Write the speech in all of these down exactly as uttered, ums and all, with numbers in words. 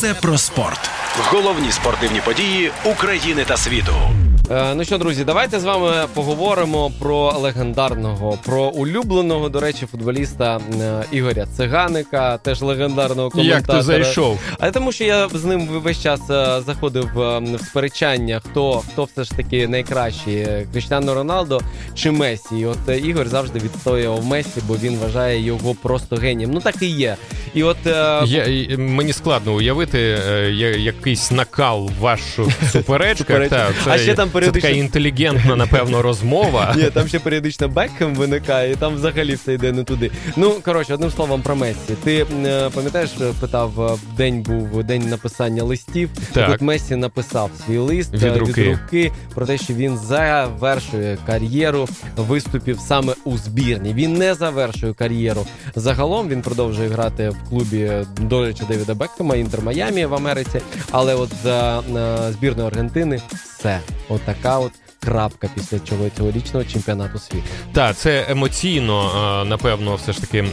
Все про спорт. Головні спортивні події України та світу. Е, ну що, друзі, давайте з вами поговоримо про легендарного, про улюбленого, до речі, футболіста е, Ігоря Циганика, теж легендарного коментатора. Як ти зайшов? А тому, що я з ним весь час е, заходив е, в сперечання, хто, хто все ж таки найкращий, Кріштіану Роналдо чи Месі. І от е, Ігор завжди відстоював Месі, бо він вважає його просто генієм. Ну так і є. І от е... я, мені складно уявити е, якийсь накал в ваших суперечках. Та, це, а ще там це така інтелігентна, напевно, розмова. Ні, там ще періодично Бекхем виникає, і там взагалі все йде не туди. Ну, коротше, одним словом про Месі. Ти е, пам'ятаєш, питав, день був день написання листів. Так. І от Месі написав свій лист від, від руки. руки про те, що він завершує кар'єру виступів саме у збірні. Він не завершує кар'єру. Загалом він продовжує грати в клубі, до речі, Девіда Бекхема, Інтер Майамі в Америці, але от за е, збірною Аргентини все. От така от крапка після цього цьогорічного чемпіонату світу. Так, це емоційно, напевно, все ж таки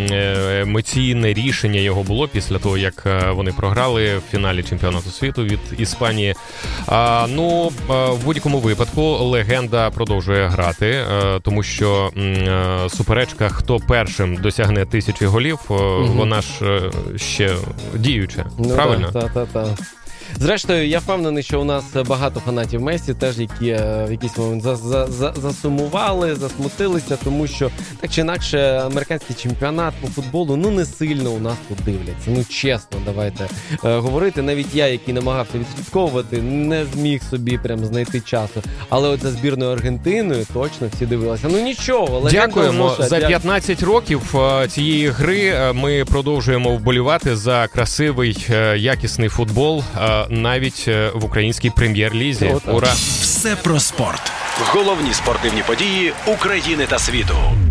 емоційне рішення його було після того, як вони програли в фіналі чемпіонату світу від Іспанії. А, ну, в будь-якому випадку легенда продовжує грати, тому що суперечка, хто першим досягне тисячі голів, угу. вона ж ще діюча. Ну, правильно? Так, так, так. Зрештою, я впевнений, що у нас багато фанатів Месі теж, які в якийсь момент за, за, за, засумували, засмутилися, тому що так чи інакше американський чемпіонат по футболу ну не сильно у нас тут дивляться. Ну чесно, давайте е, говорити. Навіть я, який намагався відслідковувати, не зміг собі прям знайти часу. Але от за збірною Аргентиною точно всі дивилися. Ну нічого. Дякуємо. За п'ятнадцять років цієї гри ми продовжуємо вболівати за красивий, якісний футбол, навіть в українській прем'єр-лізі. Ура! Все про спорт. Головні спортивні події України та світу.